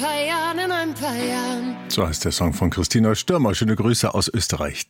So heißt der Song von Christina Stürmer. Schöne Grüße aus Österreich.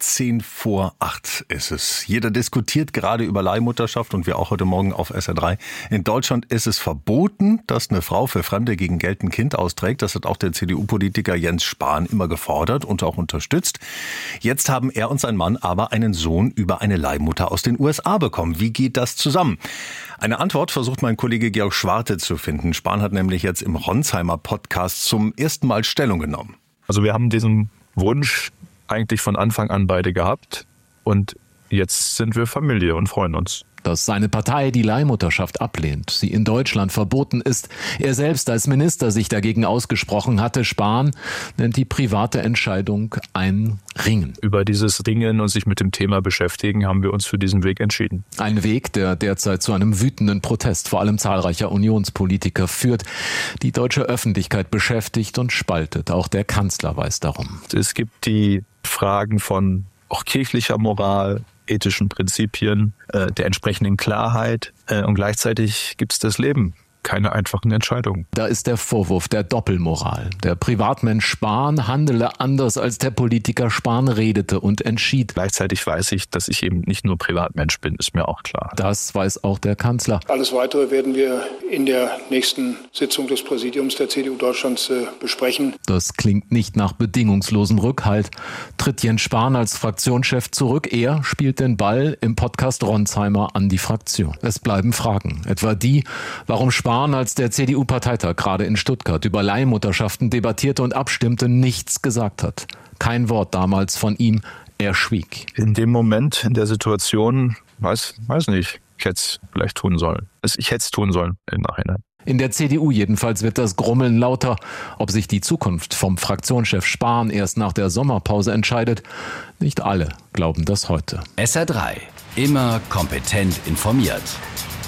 7:08 ist es. Jeder diskutiert gerade über Leihmutterschaft und wir auch heute Morgen auf SR3. In Deutschland ist es verboten, dass eine Frau für Fremde gegen Geld ein Kind austrägt. Das hat auch der CDU-Politiker Jens Spahn immer gefordert und auch unterstützt. Jetzt haben er und sein Mann aber einen Sohn über eine Leihmutter aus den USA bekommen. Wie geht das zusammen? Eine Antwort versucht mein Kollege Georg Schwarte zu finden. Spahn hat nämlich jetzt im Ronsheimer Podcast zum ersten Mal Stellung genommen. Also wir haben diesen Wunsch eigentlich von Anfang an beide gehabt und jetzt sind wir Familie und freuen uns. Dass seine Partei die Leihmutterschaft ablehnt, sie in Deutschland verboten ist, er selbst als Minister sich dagegen ausgesprochen hatte. Spahn nennt die private Entscheidung ein Ringen. Über dieses Ringen und sich mit dem Thema beschäftigen, haben wir uns für diesen Weg entschieden. Ein Weg, der derzeit zu einem wütenden Protest vor allem zahlreicher Unionspolitiker führt, die deutsche Öffentlichkeit beschäftigt und spaltet. Auch der Kanzler weiß darum. Es gibt die Fragen von auch kirchlicher Moral, ethischen Prinzipien, der entsprechenden Klarheit und gleichzeitig gibt es das Leben. Keine einfachen Entscheidungen. Da ist der Vorwurf der Doppelmoral. Der Privatmensch Spahn handele anders, als der Politiker Spahn redete und entschied. Gleichzeitig weiß ich, dass ich eben nicht nur Privatmensch bin, ist mir auch klar. Das weiß auch der Kanzler. Alles Weitere werden wir in der nächsten Sitzung des Präsidiums der CDU Deutschlands besprechen. Das klingt nicht nach bedingungslosem Rückhalt. Tritt Jens Spahn als Fraktionschef zurück? Er spielt den Ball im Podcast Ronsheimer an die Fraktion. Es bleiben Fragen. Etwa die, warum Spahn, als der CDU-Parteitag gerade in Stuttgart über Leihmutterschaften debattierte und abstimmte, nichts gesagt hat. Kein Wort damals von ihm, er schwieg. In dem Moment, in der Situation, weiß nicht, ich hätte es vielleicht tun sollen. Ich hätte es tun sollen im Nachhinein. In der CDU jedenfalls wird das Grummeln lauter. Ob sich die Zukunft vom Fraktionschef Spahn erst nach der Sommerpause entscheidet, nicht alle glauben das heute. SR3, immer kompetent informiert.